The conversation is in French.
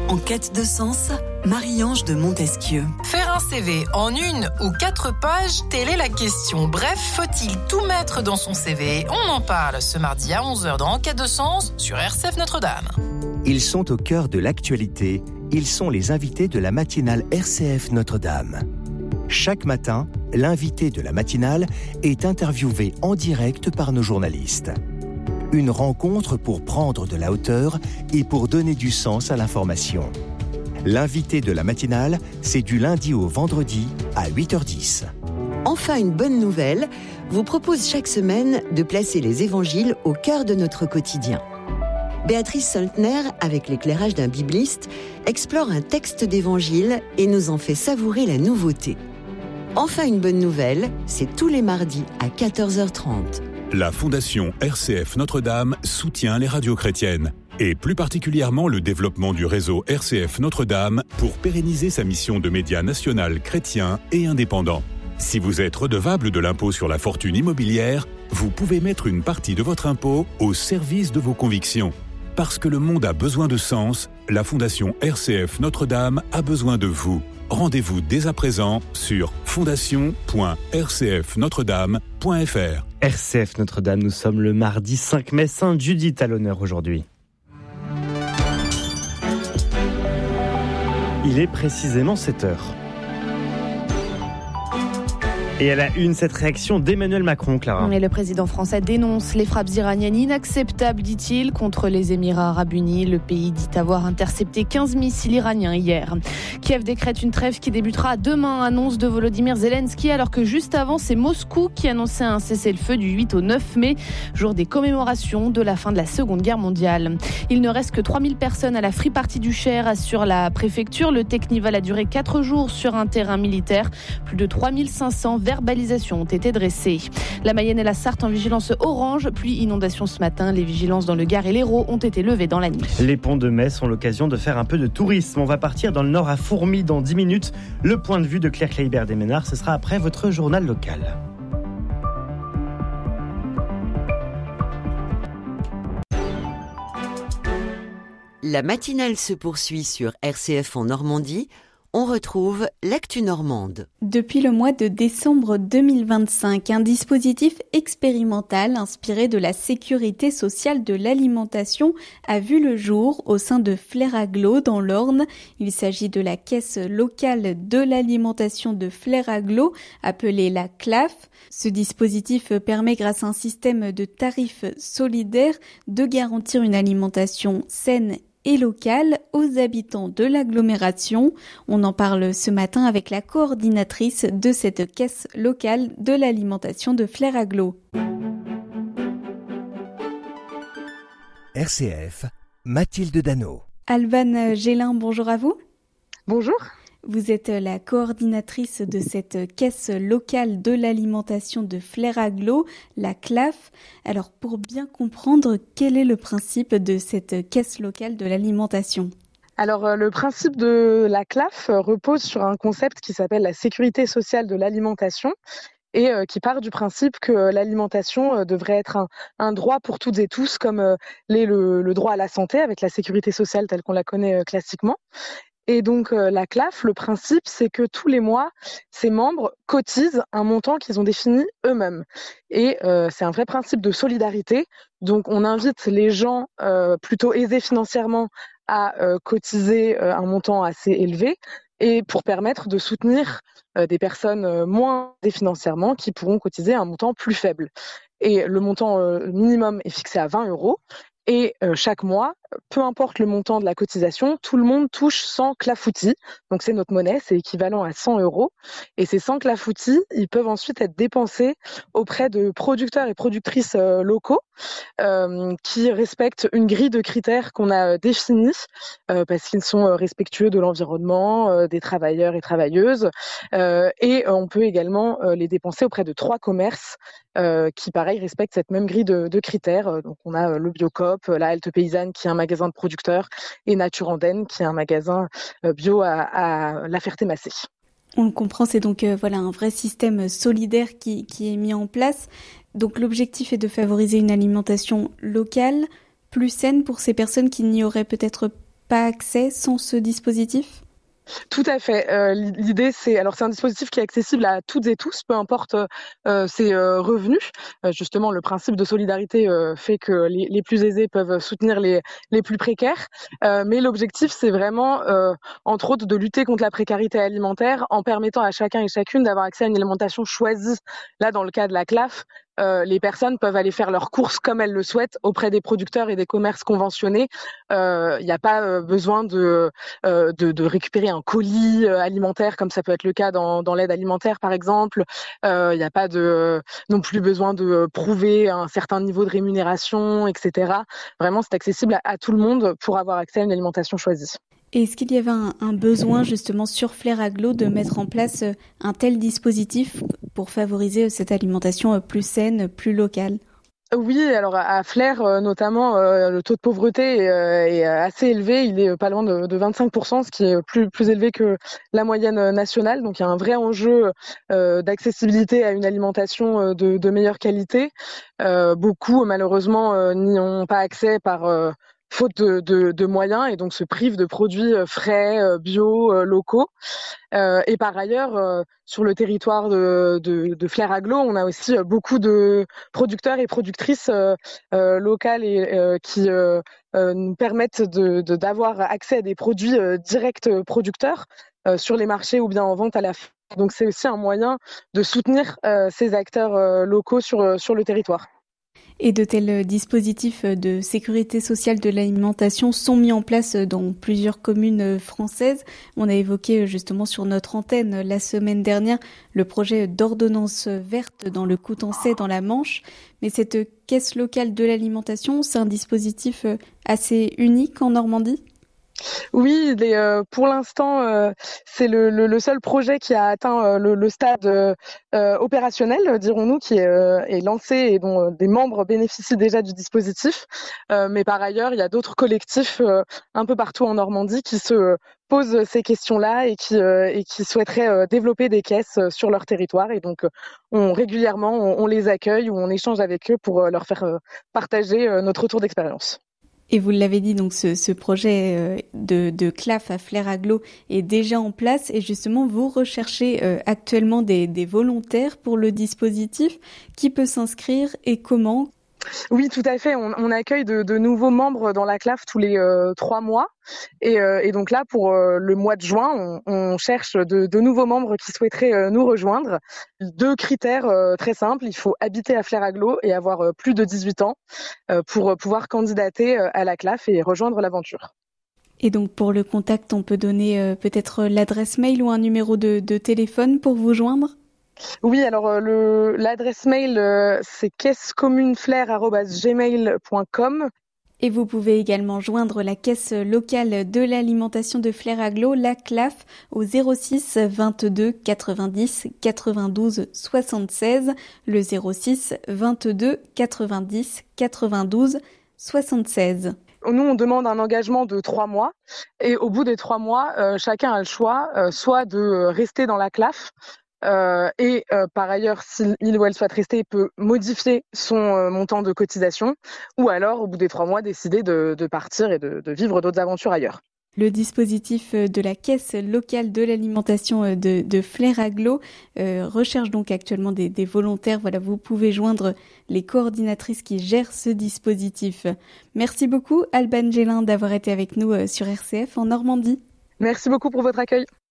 En quête de sens, Marie-Ange de Montesquieu. Faire un CV en 1 ou 4 pages, telle est la question. Bref, faut-il tout mettre dans son CV? On en parle ce mardi à 11h dans En quête de sens sur RCF Notre-Dame. Ils sont au cœur de l'actualité. Ils sont les invités de la matinale RCF Notre-Dame. Chaque matin, l'invité de la matinale est interviewé en direct par nos journalistes. Une rencontre pour prendre de la hauteur et pour donner du sens à l'information. L'invité de la matinale, c'est du lundi au vendredi à 8h10. Enfin, une bonne nouvelle vous propose chaque semaine de placer les évangiles au cœur de notre quotidien. Béatrice Soltner, avec l'éclairage d'un bibliste, explore un texte d'évangile et nous en fait savourer la nouveauté. Enfin, une bonne nouvelle, c'est tous les mardis à 14h30. La Fondation RCF Notre-Dame soutient les radios chrétiennes et plus particulièrement le développement du réseau RCF Notre-Dame pour pérenniser sa mission de média national chrétien et indépendant. Si vous êtes redevable de l'impôt sur la fortune immobilière, vous pouvez mettre une partie de votre impôt au service de vos convictions. Parce que le monde a besoin de sens, la Fondation RCF Notre-Dame a besoin de vous. Rendez-vous dès à présent sur fondation.rcfnotredame.fr. RCF Notre-Dame, nous sommes le mardi 5 mai, Sainte Judith à l'honneur aujourd'hui. Il est précisément 7h. Et à la une, cette réaction d'Emmanuel Macron, Clara. Et le président français dénonce les frappes iraniennes inacceptables, dit-il, contre les Émirats arabes unis. Le pays dit avoir intercepté 15 missiles iraniens hier. Kiev décrète une trêve qui débutera demain, annonce de Volodymyr Zelensky, alors que juste avant, c'est Moscou qui annonçait un cessez-le-feu du 8 au 9 mai, jour des commémorations de la fin de la Seconde Guerre mondiale. Il ne reste que 3000 personnes à la Free Party du Cher, assure la préfecture. Le Technival a duré 4 jours sur un terrain militaire. Plus de 3500 verbalisations ont été dressées. La Mayenne et la Sarthe en vigilance orange, pluie inondation ce matin. Les vigilances dans le Gard et l'Hérault ont été levées dans la nuit. Les ponts de Metz ont l'occasion de faire un peu de tourisme. On va partir dans le nord à Fourmies dans 10 minutes. Le point de vue de Claire Kleibert des Ménards, ce sera après votre journal local. La matinale se poursuit sur RCF en Normandie. On retrouve l'actu normande. Depuis le mois de décembre 2025, un dispositif expérimental inspiré de la sécurité sociale de l'alimentation a vu le jour au sein de Flair-Aglo dans l'Orne. Il s'agit de la caisse locale de l'alimentation de Flair-Aglo, appelée la CLAF. Ce dispositif permet, grâce à un système de tarifs solidaires, de garantir une alimentation saine et locale aux habitants de l'agglomération. On en parle ce matin avec la coordinatrice de cette caisse locale de l'alimentation de Flair-Aglo. RCF, Mathilde Dano. Alban Gélin, bonjour à vous. Bonjour. Vous êtes la coordinatrice de cette caisse locale de l'alimentation de Flair-Aglo, la CLAF. Alors, pour bien comprendre, quel est le principe de cette caisse locale de l'alimentation ? Alors, le principe de la CLAF repose sur un concept qui s'appelle la sécurité sociale de l'alimentation et qui part du principe que l'alimentation devrait être un droit pour toutes et tous, comme le droit à la santé avec la sécurité sociale telle qu'on la connaît classiquement. Et donc, la CLAF, le principe, c'est que tous les mois, ses membres cotisent un montant qu'ils ont défini eux-mêmes. Et c'est un vrai principe de solidarité. Donc, on invite les gens plutôt aisés financièrement à cotiser un montant assez élevé et pour permettre de soutenir des personnes moins aisées financièrement qui pourront cotiser un montant plus faible. Et le montant minimum est fixé à 20 €. Et chaque mois, peu importe le montant de la cotisation, tout le monde touche 100 clafoutis. Donc c'est notre monnaie, c'est équivalent à 100 €. Et ces 100 clafoutis, ils peuvent ensuite être dépensés auprès de producteurs et productrices locaux qui respectent une grille de critères qu'on a définie parce qu'ils sont respectueux de l'environnement, des travailleurs et travailleuses. Et on peut également les dépenser auprès de 3 commerces qui, pareil, respectent cette même grille de critères. Donc on a le Biocoop, la Halte Paysanne qui est un magasin de producteurs et Nature Andenne qui est un magasin bio à La Ferté-Massé. On le comprend, c'est donc un vrai système solidaire qui est mis en place. Donc l'objectif est de favoriser une alimentation locale, plus saine pour ces personnes qui n'y auraient peut-être pas accès sans ce dispositif ? Tout à fait. L'idée, c'est un dispositif qui est accessible à toutes et tous, peu importe ses revenus. Justement, le principe de solidarité fait que les plus aisés peuvent soutenir les plus précaires. Mais l'objectif, c'est vraiment, entre autres, de lutter contre la précarité alimentaire en permettant à chacun et chacune d'avoir accès à une alimentation choisie. Là, dans le cas de la CLAF, les personnes peuvent aller faire leurs courses comme elles le souhaitent auprès des producteurs et des commerces conventionnés. Il n'y a pas besoin de récupérer un colis alimentaire comme ça peut être le cas dans l'aide alimentaire par exemple. Il n'y a pas non plus besoin de prouver un certain niveau de rémunération, etc. Vraiment, c'est accessible à tout le monde pour avoir accès à une alimentation choisie. Et est-ce qu'il y avait un besoin justement sur Flair Aglo de mettre en place un tel dispositif pour favoriser cette alimentation plus saine, plus locale ? Oui, alors à Flair notamment, le taux de pauvreté est assez élevé. Il est pas loin de 25%, ce qui est plus élevé que la moyenne nationale. Donc il y a un vrai enjeu d'accessibilité à une alimentation de meilleure qualité. Beaucoup malheureusement n'y ont pas accès par faute de moyens et donc se privent de produits frais, bio, locaux. Et par ailleurs, sur le territoire de Flair Aglo, on a aussi beaucoup de producteurs et productrices locales et qui nous permettent d'avoir accès à des produits directs producteurs sur les marchés ou bien en vente à la fin. Donc c'est aussi un moyen de soutenir ces acteurs locaux sur le territoire. Et de tels dispositifs de sécurité sociale de l'alimentation sont mis en place dans plusieurs communes françaises. On a évoqué justement sur notre antenne la semaine dernière le projet d'ordonnance verte dans le Coutançais dans la Manche. Mais cette caisse locale de l'alimentation, c'est un dispositif assez unique en Normandie ? Oui, pour l'instant, c'est le seul projet qui a atteint le stade opérationnel, dirons-nous, qui est lancé et dont des membres bénéficient déjà du dispositif. Mais par ailleurs, il y a d'autres collectifs un peu partout en Normandie qui se posent ces questions-là et qui souhaiteraient développer des caisses sur leur territoire. Et donc, régulièrement, on les accueille ou on échange avec eux pour leur faire partager notre retour d'expérience. Et vous l'avez dit, donc ce projet de CLAF à Flair Aglo est déjà en place et justement vous recherchez actuellement des volontaires pour le dispositif. Qui peut s'inscrire et comment ? Oui, tout à fait. On accueille de nouveaux membres dans la CLAF tous les 3 mois. Et donc là, pour le mois de juin, on cherche de nouveaux membres qui souhaiteraient nous rejoindre. 2 critères très simples. Il faut habiter à Flair Aglo et avoir plus de 18 ans pour pouvoir candidater à la CLAF et rejoindre l'aventure. Et donc pour le contact, on peut donner peut-être l'adresse mail ou un numéro de téléphone pour vous joindre ? Oui, alors l'adresse mail, c'est caissecommuneflair@gmail.com. Et vous pouvez également joindre la caisse locale de l'alimentation de Flair Aglo, la CLAF, au 06 22 90 92 76, le 06 22 90 92 76. Nous, on demande un engagement de 3 mois et au bout des 3 mois, chacun a le choix soit de rester dans la CLAF, et par ailleurs, s'il ou elle souhaite rester, peut modifier son montant de cotisation ou alors, au bout des 3 mois, décider de partir et de vivre d'autres aventures ailleurs. Le dispositif de la caisse locale de l'alimentation de Flair Aglo recherche donc actuellement des volontaires. Voilà, vous pouvez joindre les coordinatrices qui gèrent ce dispositif. Merci beaucoup Alban Gélin d'avoir été avec nous sur RCF en Normandie. Merci beaucoup pour votre accueil.